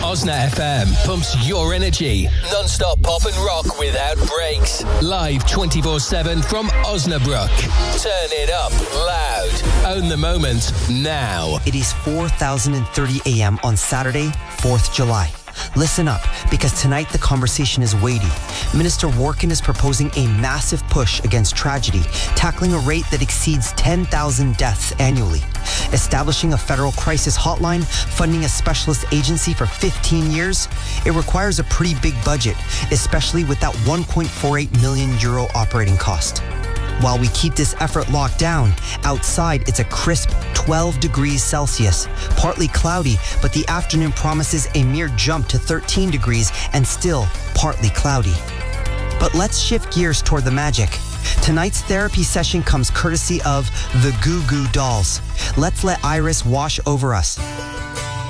Osna FM pumps your energy. Non-stop pop and rock without breaks. Live 24/7 from Osnabrück. Turn it up loud. Own the moment now. It is 4:30 a.m. on Saturday, 4th July. Listen up, because tonight the conversation is weighty. Minister Warkin is proposing a massive push against tragedy, tackling a rate that exceeds 10,000 deaths annually. Establishing a federal crisis hotline, funding a specialist agency for 15 years, it requires a pretty big budget, especially with that €1.48 million operating cost. While we keep this effort locked down, outside it's a crisp 12 degrees Celsius, partly cloudy, but the afternoon promises a mere jump to 13 degrees and still partly cloudy. But let's shift gears toward the magic. Tonight's therapy session comes courtesy of the Goo Goo Dolls. Let's let Iris wash over us.